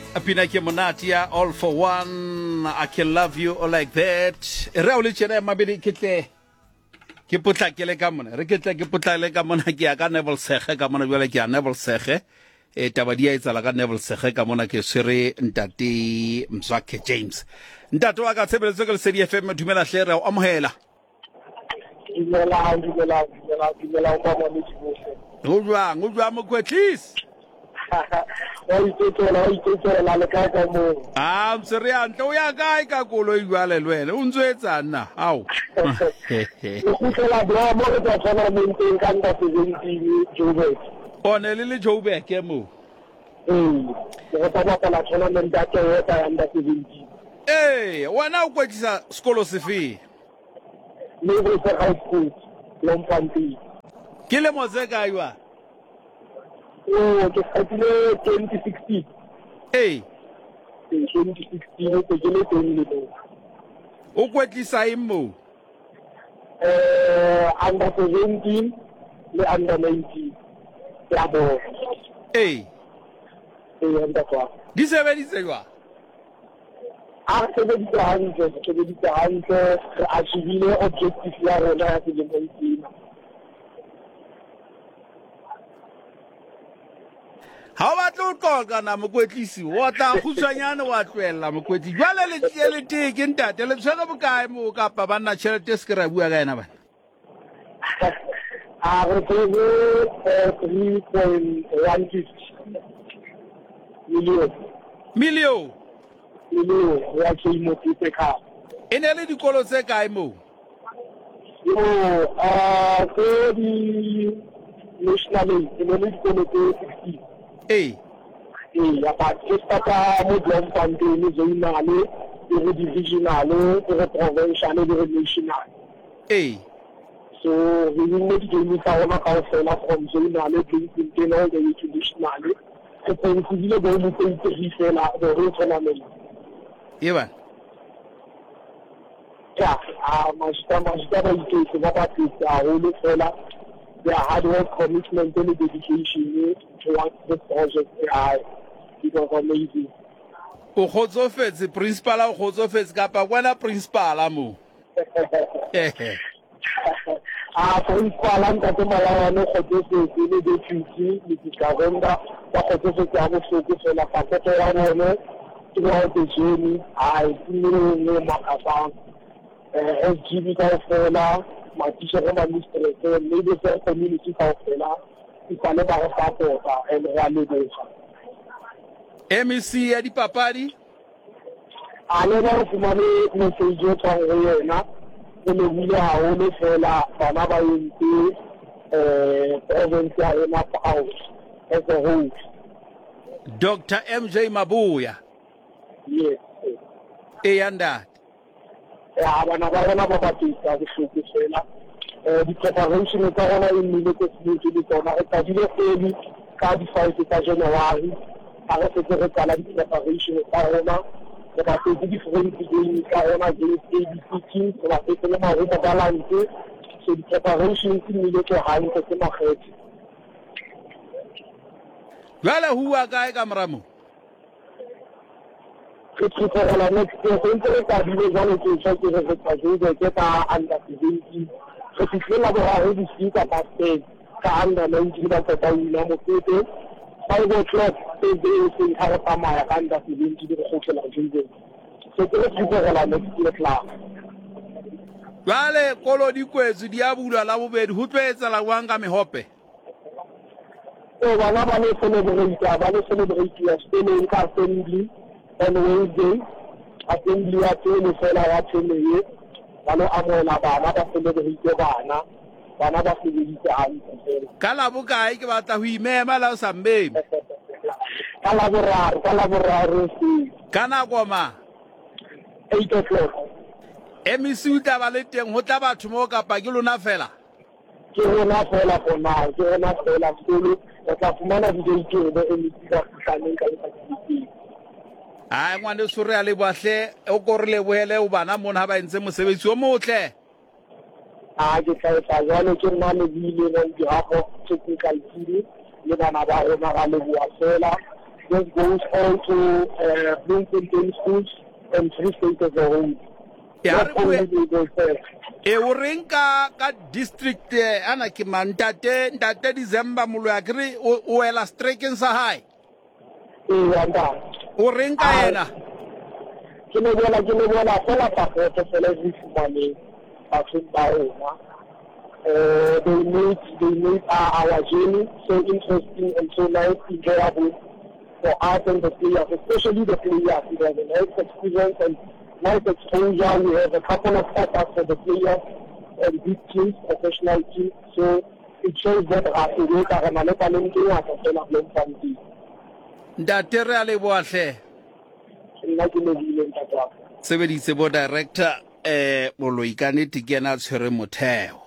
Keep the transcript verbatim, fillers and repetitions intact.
Apina ke monatia all for one, I can love you all like that. Re o le tshena mabedi ke tle ke potlakele ka mona re ke tle ke potlakele ka mona ke ya ka Neville Sege ka mona jwale ke ya Neville Sege e taba dia itsala ka Neville Sege ka mona ke swere ntate Mzwakhe James ntate wa ka tshebeletso ke le C D F M dumela hle re o amohela dumela dumela dumela dumela o ba mo ditse go jwa go jwa mo kwetlisi wa itsetela wa itsetela le ka ka mo ah msere antle o ya kae ka kolo e jwale lwele o ntswetsa nna au o tshela bra mo re tsana mo nteng ka nda seventeen Joburg one le le Joburg e mo eh re tla ba tsana le ndate ya ta nda seventeen eh wena o kwetlisa sekolo sefe le go se high school Lompampi ke le mozeka ywa oh ke fatile twenty sixteen eh twenty sixteen ke jele teng le mo o kwetlisa imo eh under seventeen le under nineteen ya bo eh eh anda kwa di sebedise jwa a sebedisa hantle sebedisa hantle re achievile objective ya rona ya selemo itsena ha ba tlo qoqa na mokwetlisi wa tla khutsanyane wa tlwella mokwetli jwale le tlele teke ntate le tshwere bokae mo kapa ba nna tšhelete se ke ra bua ka ena bana a re tsebe three point one million million million ya tsimo tse ka e ne le dikolo tse kae mo yo a ke di national e ne le dikolo tse sixteen eh eh ya ba ke stata mo Bloemfontein le zonale le divisional le provincial le national eh so we need to do ka ona ka ofela from zonale le Bloemfontein all the way to national e teng go dile bo mo tse di fela the whole tournament yeba ya a majita majita ba itse ba ba tsa ho le fela their hard work, commitment, and dedication towards the project are because amazing. o khotsofetse principal o khotsofetse kapa wena principal mo Ah, principal anta ke malala no khotsofetse le deputy le dikarenda ba khotsofetse a bohloko fela paketo ya rona throughout the journey I feel no makasang eh S G B ka fela my teacher and my mistress, maybe the community council, if I never support and realization. M E C ya di papadi I never fumane message from Rihanna, and the video how they fella, Banaba in the province in a house as a whole. Doctor M J Mabuya Yes. e anda Yeah, when I was about to say the preparation of the immediate to the corner, I did a card five to January. I was a preparation of Corona, but I think the difference between Corona against A B C teams, so I think them out of balance. So the preparation is immediately high to the market. wala huwa kae ka mramo It's for the next year, so I believe one of the things that get under seventeen. So if you have already seen that stage, under nineteen, that's a time now, okay? Five o'clock, they say, have a time under seventeen, the hotel of Jesus. So let's go for the next year class. wale kolo di kwetsi di abula la bobedi ho twetsa la wanga mehope So one of them celebrate, one of celebrate your spelling assembly on Wednesday. Assembly at the fella at the bana amona bana ba celebrate bana bana ba celebrate hantle ka la bokae ke batla ho imema la o sa mmeme ka la boraro ka la boraro se ka nako ma eight o'clock M E C uta ba le teng ho tla batho mo kapa ke lona fela ke rona fela for now ke rona fela sekolo o tla fumana di-date be M E C ka fihlaneng ka letsatsi ai ngwane sore ya le bwahle o korile boele o bana mona ha ba entse mosebetsi o motle a ke tla etsa jwalo ke nna le bile on behalf of technical team le bana ba rona ga le bua fela this goes on to uh, Bloemfontein schools and Free State as a whole. Yeah, Not only the goes there. e o reng ka ka district eh, ana ke mantate ntate December mulwakri o wela striking sa high Eh, and that. o reng ka ena Ke ne bona ke ne bona fela support fela re fumane batho ba rona. Uh, they made they made uh, our journey so interesting and so nice, enjoyable for us and the players, especially the players. We have a nice experience and nice exposure. We have a couple of starters for the players and big teams, professional teams. So it shows that our players are a talent to us and a long time team. ntate re a leboa hle Nna ke lebile ntate wa ka. sebeditse bo director eh boloikane tikena tshwere motheo